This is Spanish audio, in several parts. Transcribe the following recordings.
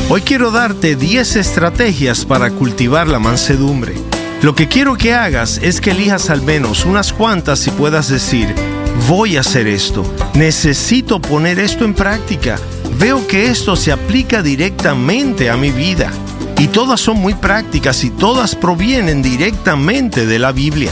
Hoy quiero darte 10 estrategias para cultivar la mansedumbre. Lo que quiero que hagas es que elijas al menos unas cuantas y puedas decir: voy a hacer esto, necesito poner esto en práctica, veo que esto se aplica directamente a mi vida. Y todas son muy prácticas y todas provienen directamente de la Biblia.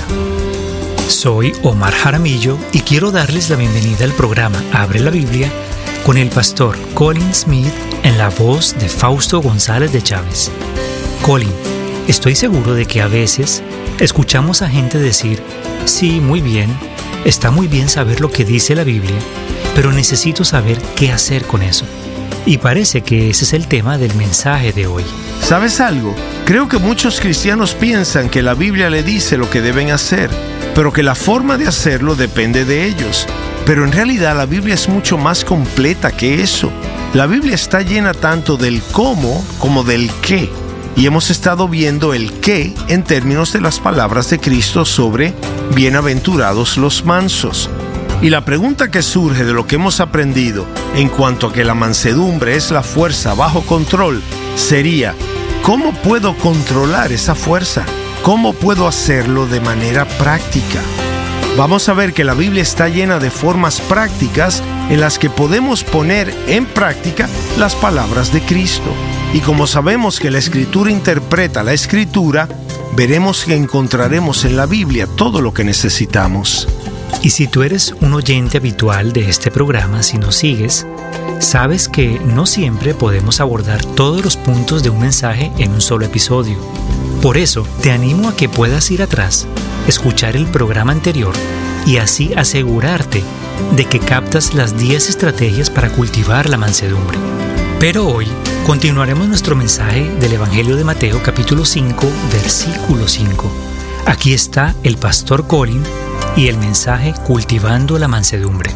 Soy Omar Jaramillo y quiero darles la bienvenida al programa Abre la Biblia con el pastor Colin Smith en la voz de Fausto González de Chávez. Colin, estoy seguro de que a veces escuchamos a gente decir: sí, muy bien, está muy bien saber lo que dice la Biblia, pero necesito saber qué hacer con eso. Y parece que ese es el tema del mensaje de hoy. ¿Sabes algo? Creo que muchos cristianos piensan que la Biblia le dice lo que deben hacer, pero que la forma de hacerlo depende de ellos. Pero en realidad la Biblia es mucho más completa que eso. La Biblia está llena tanto del cómo como del qué. Y hemos estado viendo el qué en términos de las palabras de Cristo sobre bienaventurados los mansos. Y la pregunta que surge de lo que hemos aprendido en cuanto a que la mansedumbre es la fuerza bajo control sería: ¿cómo puedo controlar esa fuerza? ¿Cómo puedo hacerlo de manera práctica? Vamos a ver que la Biblia está llena de formas prácticas en las que podemos poner en práctica las palabras de Cristo. Y como sabemos que la Escritura interpreta la Escritura, veremos que encontraremos en la Biblia todo lo que necesitamos. Y si tú eres un oyente habitual de este programa, si nos sigues, sabes que no siempre podemos abordar todos los puntos de un mensaje en un solo episodio. Por eso, te animo a que puedas ir atrás, escuchar el programa anterior y así asegurarte de que captas las 10 estrategias para cultivar la mansedumbre. Pero hoy continuaremos nuestro mensaje del Evangelio de Mateo capítulo 5, versículo 5. Aquí está el pastor Colin y el mensaje Cultivando la Mansedumbre.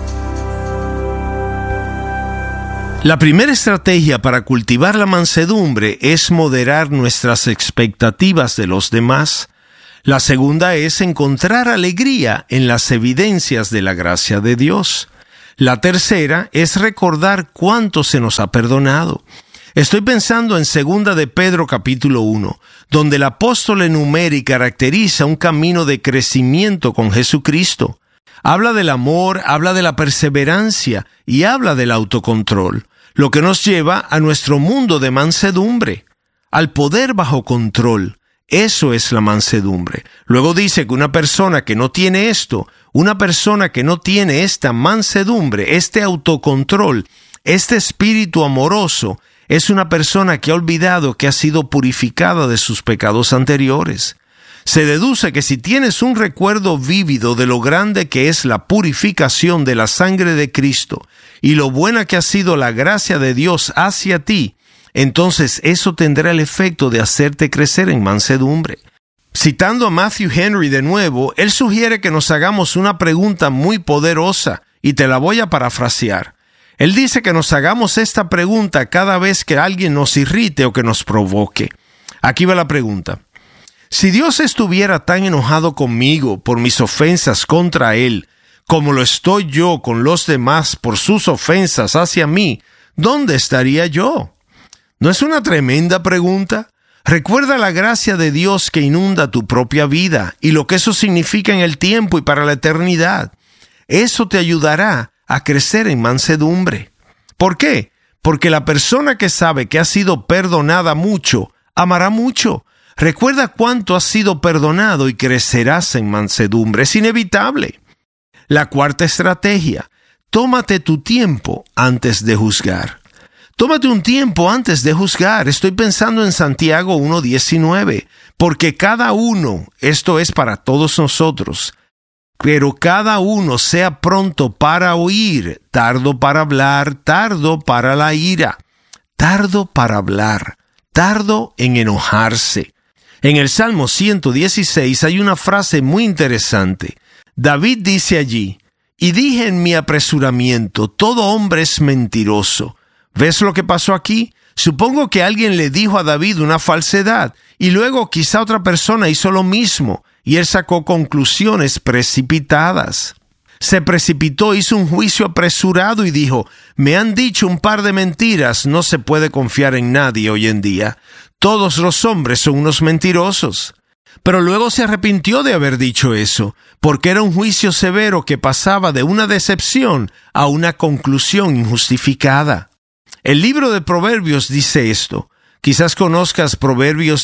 La primera estrategia para cultivar la mansedumbre es moderar nuestras expectativas de los demás. La segunda es encontrar alegría en las evidencias de la gracia de Dios. La tercera es recordar cuánto se nos ha perdonado. Estoy pensando en 2 de Pedro capítulo 1, donde el apóstol enumera y caracteriza un camino de crecimiento con Jesucristo. Habla del amor, habla de la perseverancia y habla del autocontrol, lo que nos lleva a nuestro mundo de mansedumbre, al poder bajo control. Eso es la mansedumbre. Luego dice que una persona que no tiene esto, una persona que no tiene esta mansedumbre, este autocontrol, este espíritu amoroso, es una persona que ha olvidado que ha sido purificada de sus pecados anteriores. Se deduce que si tienes un recuerdo vívido de lo grande que es la purificación de la sangre de Cristo y lo buena que ha sido la gracia de Dios hacia ti, entonces eso tendrá el efecto de hacerte crecer en mansedumbre. Citando a Matthew Henry de nuevo, él sugiere que nos hagamos una pregunta muy poderosa y te la voy a parafrasear. Él dice que nos hagamos esta pregunta cada vez que alguien nos irrite o que nos provoque. Aquí va la pregunta. Si Dios estuviera tan enojado conmigo por mis ofensas contra Él, como lo estoy yo con los demás por sus ofensas hacia mí, ¿dónde estaría yo? ¿No es una tremenda pregunta? Recuerda la gracia de Dios que inunda tu propia vida y lo que eso significa en el tiempo y para la eternidad. Eso te ayudará a crecer en mansedumbre. ¿Por qué? Porque la persona que sabe que ha sido perdonada mucho, amará mucho. Recuerda cuánto has sido perdonado y crecerás en mansedumbre. Es inevitable. La cuarta estrategia: tómate tu tiempo antes de juzgar. Tómate un tiempo antes de juzgar. Estoy pensando en Santiago 1:19. Porque cada uno, esto es para todos nosotros, pero cada uno sea pronto para oír, tardo para hablar, tardo para la ira, tardo para hablar, tardo en enojarse. En el Salmo 116 hay una frase muy interesante. David dice allí: y dije en mi apresuramiento, todo hombre es mentiroso. ¿Ves lo que pasó aquí? Supongo que alguien le dijo a David una falsedad y luego quizá otra persona hizo lo mismo y él sacó conclusiones precipitadas. Se precipitó, hizo un juicio apresurado y dijo: me han dicho un par de mentiras, no se puede confiar en nadie hoy en día. Todos los hombres son unos mentirosos. Pero luego se arrepintió de haber dicho eso, porque era un juicio severo que pasaba de una decepción a una conclusión injustificada. El libro de Proverbios dice esto. Quizás conozcas Proverbios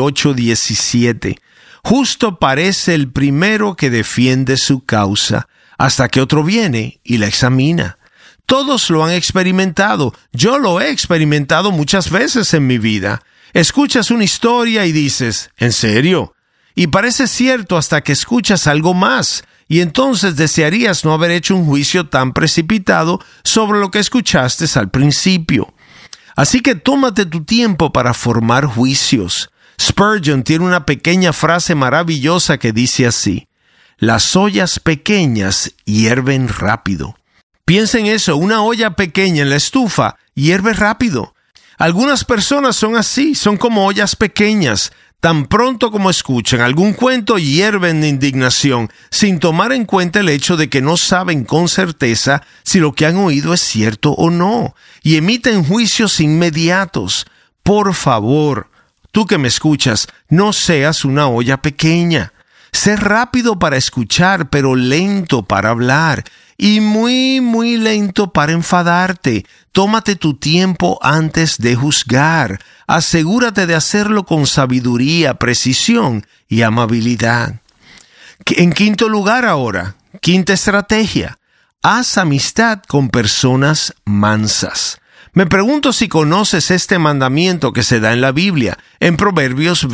18:17. Justo parece el primero que defiende su causa, hasta que otro viene y la examina. Todos lo han experimentado. Yo lo he experimentado muchas veces en mi vida. Escuchas una historia y dices: ¿en serio? Y parece cierto hasta que escuchas algo más, y entonces desearías no haber hecho un juicio tan precipitado sobre lo que escuchaste al principio. Así que tómate tu tiempo para formar juicios. Spurgeon tiene una pequeña frase maravillosa que dice así: las ollas pequeñas hierven rápido. Piensa en eso, una olla pequeña en la estufa hierve rápido. Algunas personas son así, son como ollas pequeñas. Tan pronto como escuchan algún cuento, hierven de indignación, sin tomar en cuenta el hecho de que no saben con certeza si lo que han oído es cierto o no, y emiten juicios inmediatos. Por favor, tú que me escuchas, no seas una olla pequeña. Sé rápido para escuchar, pero lento para hablar, y muy lento para enfadarte. Tómate tu tiempo antes de juzgar. Asegúrate de hacerlo con sabiduría, precisión y amabilidad. En quinto lugar ahora, quinta estrategia: haz amistad con personas mansas. Me pregunto si conoces este mandamiento que se da en la Biblia, en Proverbios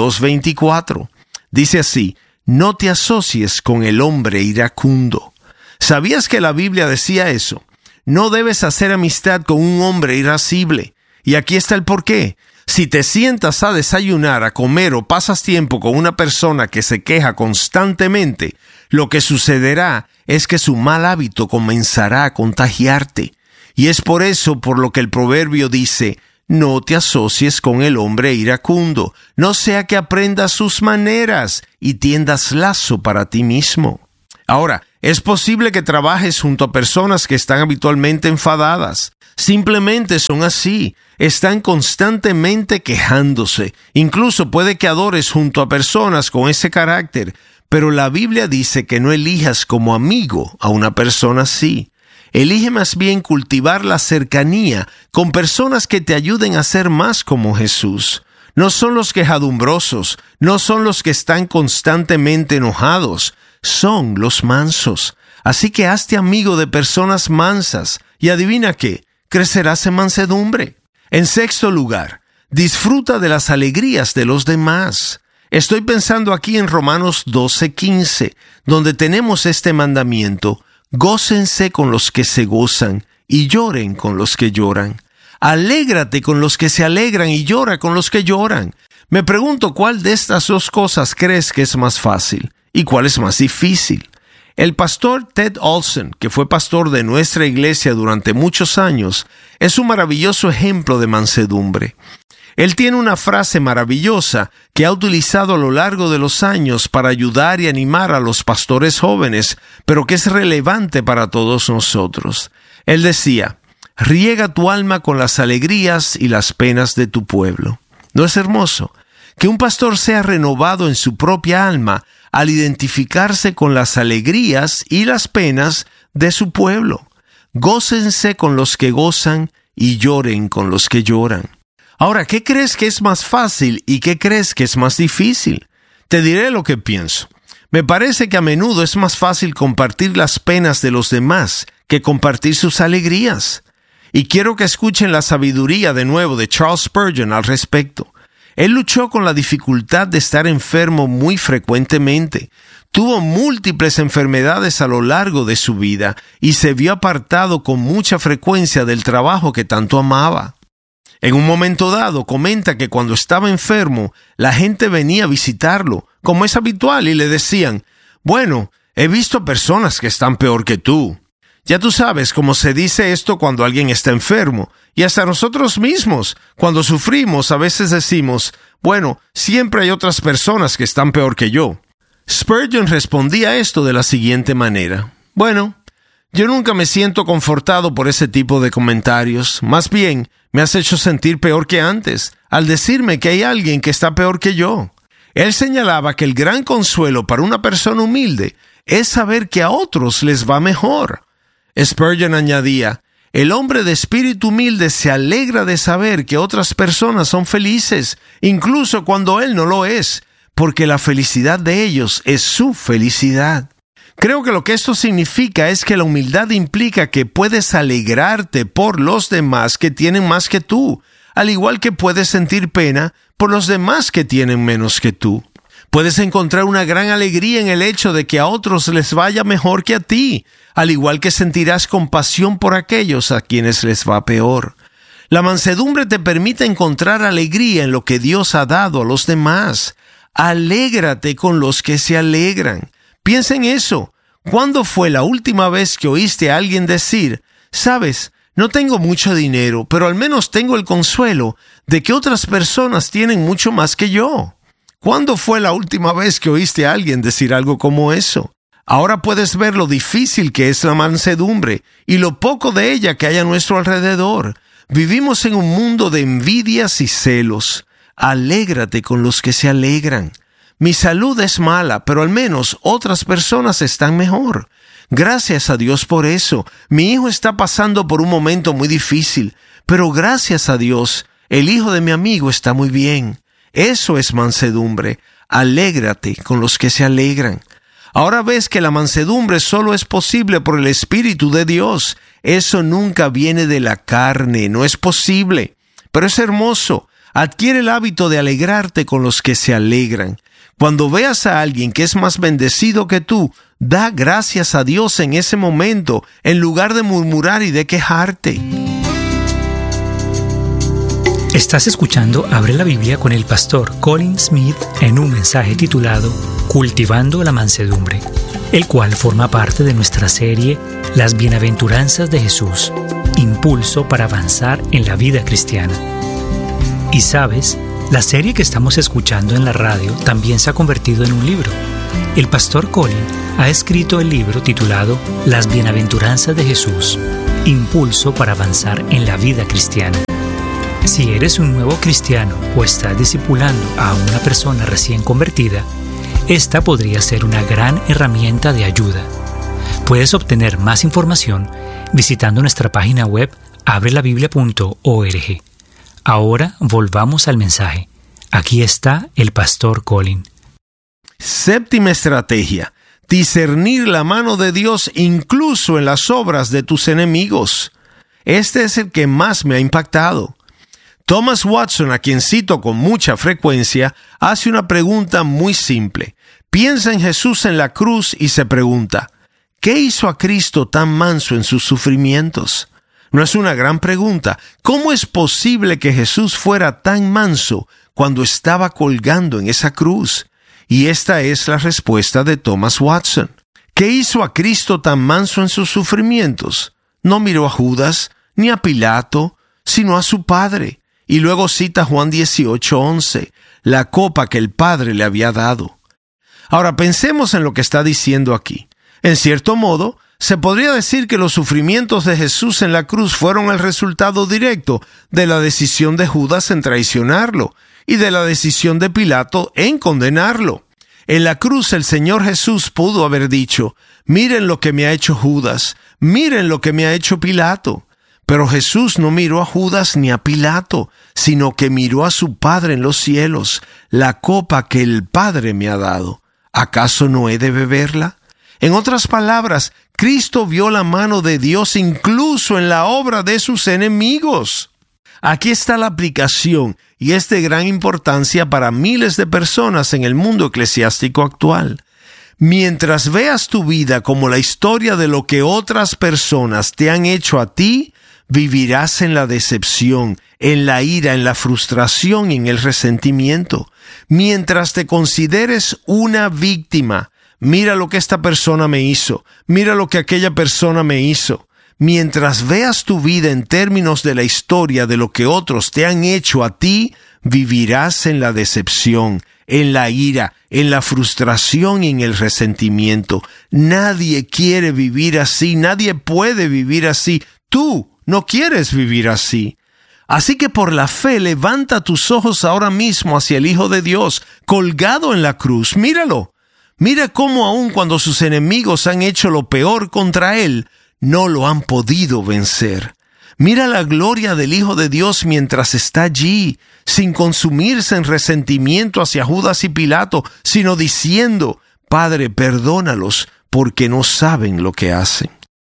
22:24. Dice así: no te asocies con el hombre iracundo. ¿Sabías que la Biblia decía eso? No debes hacer amistad con un hombre irascible. Y aquí está el porqué. Si te sientas a desayunar, a comer o pasas tiempo con una persona que se queja constantemente, lo que sucederá es que su mal hábito comenzará a contagiarte. Y es por eso por lo que el proverbio dice: no te asocies con el hombre iracundo, no sea que aprendas sus maneras y tiendas lazo para ti mismo. Ahora, es posible que trabajes junto a personas que están habitualmente enfadadas. Simplemente son así, están constantemente quejándose. Incluso puede que adores junto a personas con ese carácter, pero la Biblia dice que no elijas como amigo a una persona así. Elige más bien cultivar la cercanía con personas que te ayuden a ser más como Jesús. No son los quejadumbrosos, no son los que están constantemente enojados, son los mansos. Así que hazte amigo de personas mansas y adivina qué, crecerás en mansedumbre. En sexto lugar, disfruta de las alegrías de los demás. Estoy pensando aquí en Romanos 12:15, donde tenemos este mandamiento: gócense con los que se gozan y lloren con los que lloran. Alégrate con los que se alegran y llora con los que lloran. Me pregunto, ¿cuál de estas dos cosas crees que es más fácil y cuál es más difícil? El pastor Ted Olson, que fue pastor de nuestra iglesia durante muchos años, es un maravilloso ejemplo de mansedumbre. Él tiene una frase maravillosa que ha utilizado a lo largo de los años para ayudar y animar a los pastores jóvenes, pero que es relevante para todos nosotros. Él decía: riega tu alma con las alegrías y las penas de tu pueblo. ¿No es hermoso? Que un pastor sea renovado en su propia alma al identificarse con las alegrías y las penas de su pueblo. Gócense con los que gozan y lloren con los que lloran. Ahora, ¿qué crees que es más fácil y qué crees que es más difícil? Te diré lo que pienso. Me parece que a menudo es más fácil compartir las penas de los demás que compartir sus alegrías. Y quiero que escuchen la sabiduría de nuevo de Charles Spurgeon al respecto. Él luchó con la dificultad de estar enfermo muy frecuentemente. Tuvo múltiples enfermedades a lo largo de su vida y se vio apartado con mucha frecuencia del trabajo que tanto amaba. En un momento dado comenta que cuando estaba enfermo, la gente venía a visitarlo, como es habitual, y le decían: bueno, he visto personas que están peor que tú. Ya tú sabes cómo se dice esto cuando alguien está enfermo, y hasta nosotros mismos, cuando sufrimos, a veces decimos: bueno, siempre hay otras personas que están peor que yo. Spurgeon respondía a esto de la siguiente manera: Bueno, yo nunca me siento confortado por ese tipo de comentarios. Más bien, me has hecho sentir peor que antes, al decirme que hay alguien que está peor que yo. Él señalaba que el gran consuelo para una persona humilde es saber que a otros les va mejor. Spurgeon añadía, el hombre de espíritu humilde se alegra de saber que otras personas son felices, incluso cuando él no lo es, porque la felicidad de ellos es su felicidad. Creo que lo que esto significa es que la humildad implica que puedes alegrarte por los demás que tienen más que tú, al igual que puedes sentir pena por los demás que tienen menos que tú. Puedes encontrar una gran alegría en el hecho de que a otros les vaya mejor que a ti, al igual que sentirás compasión por aquellos a quienes les va peor. La mansedumbre te permite encontrar alegría en lo que Dios ha dado a los demás. Alégrate con los que se alegran. Piensa en eso. ¿Cuándo fue la última vez que oíste a alguien decir, sabes, no tengo mucho dinero, pero al menos tengo el consuelo de que otras personas tienen mucho más que yo? ¿Cuándo fue la última vez que oíste a alguien decir algo como eso? Ahora puedes ver lo difícil que es la mansedumbre y lo poco de ella que hay a nuestro alrededor. Vivimos en un mundo de envidias y celos. Alégrate con los que se alegran. Mi salud es mala, pero al menos otras personas están mejor. Gracias a Dios por eso. Mi hijo está pasando por un momento muy difícil, pero gracias a Dios, el hijo de mi amigo está muy bien. Eso es mansedumbre. Alégrate con los que se alegran. Ahora ves que la mansedumbre solo es posible por el Espíritu de Dios. Eso nunca viene de la carne, no es posible. Pero es hermoso. Adquiere el hábito de alegrarte con los que se alegran. Cuando veas a alguien que es más bendecido que tú, da gracias a Dios en ese momento, en lugar de murmurar y de quejarte. Estás escuchando Abre la Biblia con el pastor Colin Smith en un mensaje titulado Cultivando la Mansedumbre, el cual forma parte de nuestra serie Las Bienaventuranzas de Jesús, impulso para avanzar en la vida cristiana. Y sabes, la serie que estamos escuchando en la radio también se ha convertido en un libro. El pastor Colin ha escrito el libro titulado Las Bienaventuranzas de Jesús, impulso para avanzar en la vida cristiana. Si eres un nuevo cristiano o estás discipulando a una persona recién convertida, esta podría ser una gran herramienta de ayuda. Puedes obtener más información visitando nuestra página web abrelabiblia.org. Ahora volvamos al mensaje. Aquí está el pastor Colin. Séptima estrategia: discernir la mano de Dios incluso en las obras de tus enemigos. Este es el que más me ha impactado. Thomas Watson, a quien cito con mucha frecuencia, hace una pregunta muy simple. Piensa en Jesús en la cruz y se pregunta, ¿qué hizo a Cristo tan manso en sus sufrimientos? ¿No es una gran pregunta? ¿Cómo es posible que Jesús fuera tan manso cuando estaba colgando en esa cruz? Y esta es la respuesta de Thomas Watson. ¿Qué hizo a Cristo tan manso en sus sufrimientos? No miró a Judas ni a Pilato, sino a su Padre. Y luego cita Juan 18:11, la copa que el Padre le había dado. Ahora pensemos en lo que está diciendo aquí. En cierto modo, se podría decir que los sufrimientos de Jesús en la cruz fueron el resultado directo de la decisión de Judas en traicionarlo y de la decisión de Pilato en condenarlo. En la cruz el Señor Jesús pudo haber dicho, miren lo que me ha hecho Judas, miren lo que me ha hecho Pilato. Pero Jesús no miró a Judas ni a Pilato, sino que miró a su Padre en los cielos, la copa que el Padre me ha dado. ¿Acaso no he de beberla? En otras palabras, Cristo vio la mano de Dios incluso en la obra de sus enemigos. Aquí está la aplicación, y es de gran importancia para miles de personas en el mundo eclesiástico actual. Mientras veas tu vida como la historia de lo que otras personas te han hecho a ti, vivirás en la decepción, en la ira, en la frustración y en el resentimiento. Mientras te consideres una víctima, mira lo que esta persona me hizo, mira lo que aquella persona me hizo. Mientras veas tu vida en términos de la historia de lo que otros te han hecho a ti, vivirás en la decepción, en la ira, en la frustración y en el resentimiento. Nadie quiere vivir así, nadie puede vivir así. Tú no quieres vivir así. Así que por la fe levanta tus ojos ahora mismo hacia el Hijo de Dios, colgado en la cruz. Míralo. Mira cómo aun cuando sus enemigos han hecho lo peor contra él, no lo han podido vencer. Mira la gloria del Hijo de Dios mientras está allí, sin consumirse en resentimiento hacia Judas y Pilato, sino diciendo: Padre, perdónalos, porque no saben lo que hacen.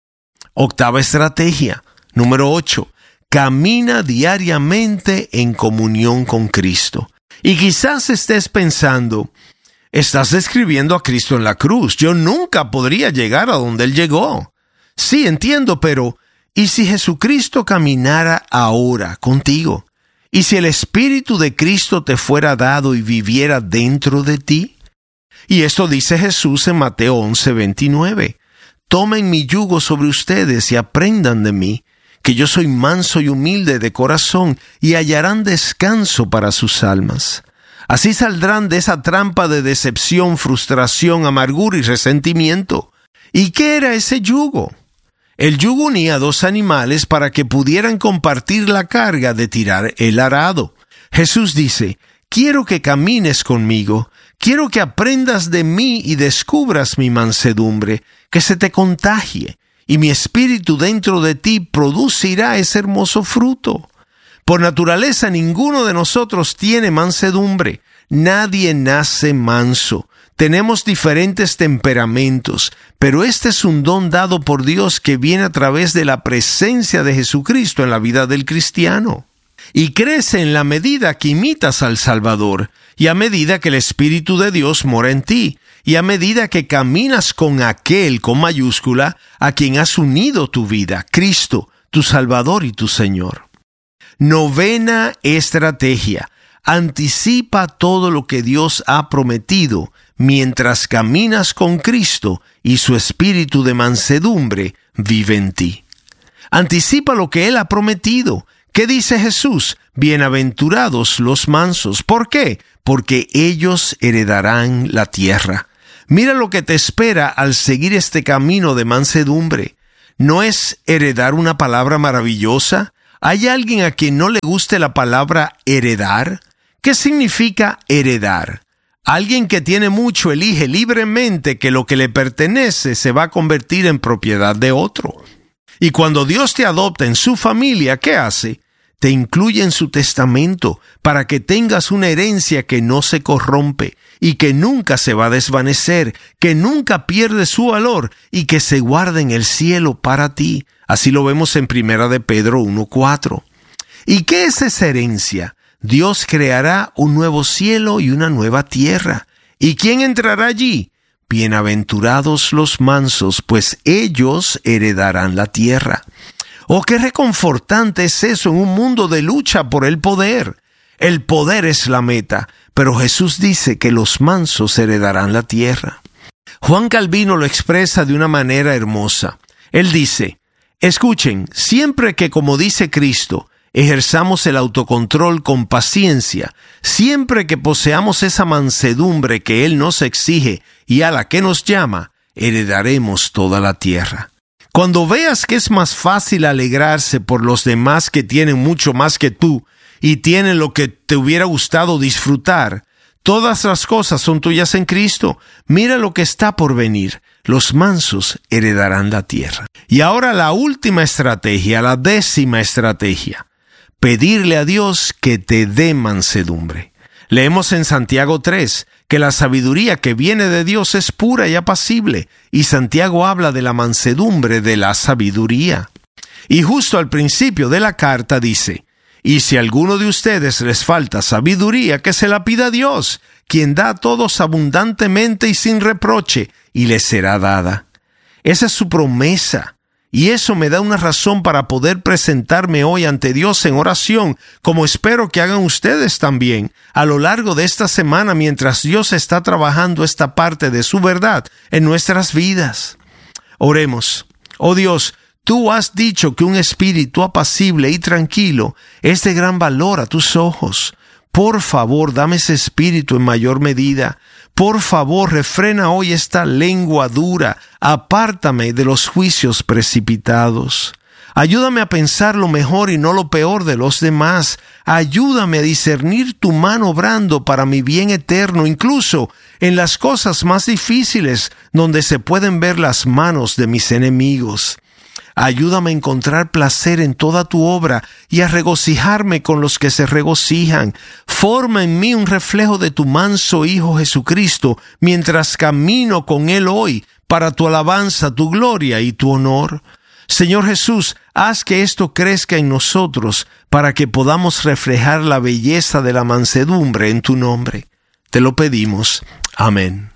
Octava estrategia, número 8. Camina diariamente en comunión con Cristo. Y quizás estés pensando: estás describiendo a Cristo en la cruz. Yo nunca podría llegar a donde Él llegó. Sí, entiendo, pero ¿y si Jesucristo caminara ahora contigo? ¿Y si el Espíritu de Cristo te fuera dado y viviera dentro de ti? Y esto dice Jesús en Mateo 11:29. Tomen mi yugo sobre ustedes y aprendan de mí, que yo soy manso y humilde de corazón, y hallarán descanso para sus almas. Así saldrán de esa trampa de decepción, frustración, amargura y resentimiento. ¿Y qué era ese yugo? El yugo unía dos animales para que pudieran compartir la carga de tirar el arado. Jesús dice: quiero que camines conmigo, quiero que aprendas de mí y descubras mi mansedumbre, que se te contagie, y mi espíritu dentro de ti producirá ese hermoso fruto. Por naturaleza, ninguno de nosotros tiene mansedumbre. Nadie nace manso. Tenemos diferentes temperamentos, pero este es un don dado por Dios que viene a través de la presencia de Jesucristo en la vida del cristiano. Y crece en la medida que imitas al Salvador, y a medida que el Espíritu de Dios mora en ti, y a medida que caminas con aquel, con mayúscula, a quien has unido tu vida, Cristo, tu Salvador y tu Señor. Novena estrategia. Anticipa todo lo que Dios ha prometido mientras caminas con Cristo y su espíritu de mansedumbre vive en ti. Anticipa lo que Él ha prometido. ¿Qué dice Jesús? Bienaventurados los mansos. ¿Por qué? Porque ellos heredarán la tierra. Mira lo que te espera al seguir este camino de mansedumbre. ¿No es heredar una palabra maravillosa? ¿Hay alguien a quien no le guste la palabra heredar? ¿Qué significa heredar? Alguien que tiene mucho elige libremente que lo que le pertenece se va a convertir en propiedad de otro. Y cuando Dios te adopta en su familia, ¿qué hace? Te incluye en su testamento para que tengas una herencia que no se corrompe y que nunca se va a desvanecer, que nunca pierde su valor y que se guarda en el cielo para ti. Así lo vemos en 1 de Pedro 1:4. ¿Y qué es esa herencia? Dios creará un nuevo cielo y una nueva tierra. ¿Y quién entrará allí? Bienaventurados los mansos, pues ellos heredarán la tierra. Oh, qué reconfortante es eso en un mundo de lucha por el poder. El poder es la meta, pero Jesús dice que los mansos heredarán la tierra. Juan Calvino lo expresa de una manera hermosa. Él dice: escuchen, siempre que, como dice Cristo, ejerzamos el autocontrol con paciencia, siempre que poseamos esa mansedumbre que Él nos exige y a la que nos llama, heredaremos toda la tierra. Cuando veas que es más fácil alegrarse por los demás que tienen mucho más que tú y tienen lo que te hubiera gustado disfrutar, todas las cosas son tuyas en Cristo. Mira lo que está por venir. Los mansos heredarán la tierra. Y ahora la última estrategia, la 10ª estrategia. Pedirle a Dios que te dé mansedumbre. Leemos en Santiago 3 que la sabiduría que viene de Dios es pura y apacible, y Santiago habla de la mansedumbre de la sabiduría. Y justo al principio de la carta dice: y si a alguno de ustedes les falta sabiduría, que se la pida a Dios, quien da a todos abundantemente y sin reproche, y les será dada. Esa es su promesa. Y eso me da una razón para poder presentarme hoy ante Dios en oración, como espero que hagan ustedes también, a lo largo de esta semana mientras Dios está trabajando esta parte de su verdad en nuestras vidas. Oremos. Oh Dios, tú has dicho que un espíritu apacible y tranquilo es de gran valor a tus ojos. Por favor, dame ese espíritu en mayor medida. Por favor, refrena hoy esta lengua dura. Apártame de los juicios precipitados. Ayúdame a pensar lo mejor y no lo peor de los demás. Ayúdame a discernir tu mano obrando para mi bien eterno, incluso en las cosas más difíciles donde se pueden ver las manos de mis enemigos. Ayúdame a encontrar placer en toda tu obra y a regocijarme con los que se regocijan. Forma en mí un reflejo de tu manso Hijo Jesucristo mientras camino con Él hoy para tu alabanza, tu gloria y tu honor. Señor Jesús, haz que esto crezca en nosotros para que podamos reflejar la belleza de la mansedumbre en tu nombre. Te lo pedimos. Amén.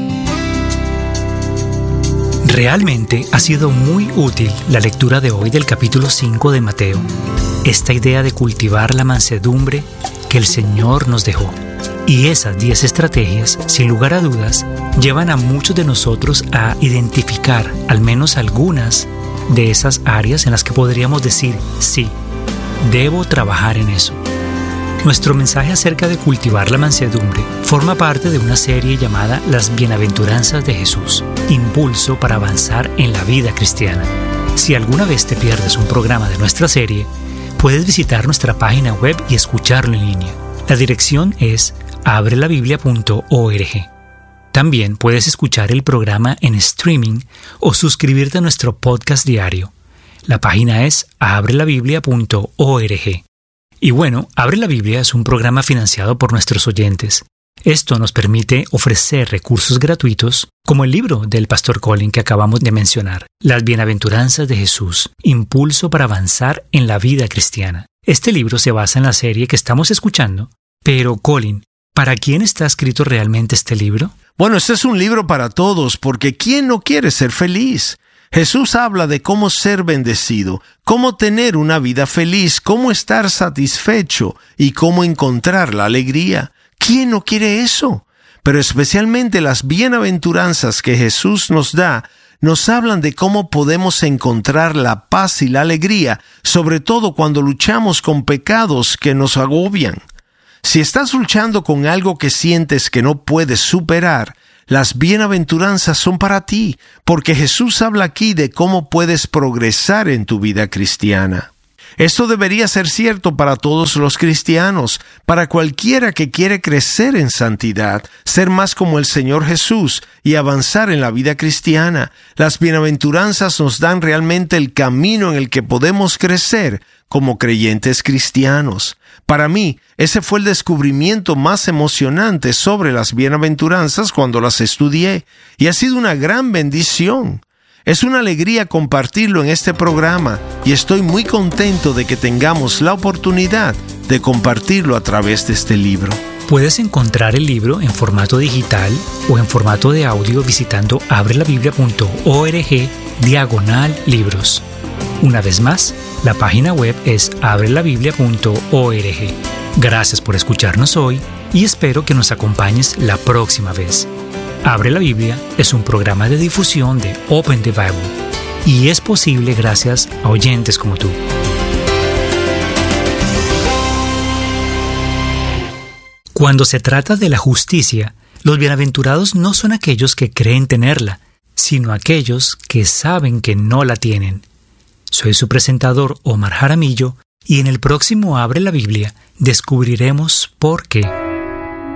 Realmente ha sido muy útil la lectura de hoy del capítulo 5 de Mateo. Esta idea de cultivar la mansedumbre que el Señor nos dejó. Y esas 10 estrategias, sin lugar a dudas, llevan a muchos de nosotros a identificar al menos algunas de esas áreas en las que podríamos decir, sí, debo trabajar en eso. Nuestro mensaje acerca de cultivar la mansedumbre forma parte de una serie llamada Las Bienaventuranzas de Jesús, impulso para avanzar en la vida cristiana. Si alguna vez te pierdes un programa de nuestra serie, puedes visitar nuestra página web y escucharlo en línea. La dirección es abrelabiblia.org. También puedes escuchar el programa en streaming o suscribirte a nuestro podcast diario. La página es abrelabiblia.org. Y bueno, Abre la Biblia es un programa financiado por nuestros oyentes. Esto nos permite ofrecer recursos gratuitos, como el libro del Pastor Colin que acabamos de mencionar, Las Bienaventuranzas de Jesús, impulso para avanzar en la vida cristiana. Este libro se basa en la serie que estamos escuchando. Pero, Colin, ¿para quién está escrito realmente este libro? Bueno, este es un libro para todos, porque ¿quién no quiere ser feliz? Jesús habla de cómo ser bendecido, cómo tener una vida feliz, cómo estar satisfecho y cómo encontrar la alegría. ¿Quién no quiere eso? Pero especialmente las bienaventuranzas que Jesús nos da, nos hablan de cómo podemos encontrar la paz y la alegría, sobre todo cuando luchamos con pecados que nos agobian. Si estás luchando con algo que sientes que no puedes superar, las bienaventuranzas son para ti, porque Jesús habla aquí de cómo puedes progresar en tu vida cristiana. Esto debería ser cierto para todos los cristianos, para cualquiera que quiere crecer en santidad, ser más como el Señor Jesús y avanzar en la vida cristiana. Las bienaventuranzas nos dan realmente el camino en el que podemos crecer como creyentes cristianos. Para mí, ese fue el descubrimiento más emocionante sobre las bienaventuranzas cuando las estudié, y ha sido una gran bendición. Es una alegría compartirlo en este programa, y estoy muy contento de que tengamos la oportunidad de compartirlo a través de este libro. Puedes encontrar el libro en formato digital o en formato de audio visitando abrelabiblia.org/libros. Una vez más, la página web es abrelabiblia.org. Gracias por escucharnos hoy y espero que nos acompañes la próxima vez. Abre la Biblia es un programa de difusión de Open the Bible y es posible gracias a oyentes como tú. Cuando se trata de la justicia, los bienaventurados no son aquellos que creen tenerla, sino aquellos que saben que no la tienen. Soy su presentador Omar Jaramillo y en el próximo Abre la Biblia descubriremos por qué.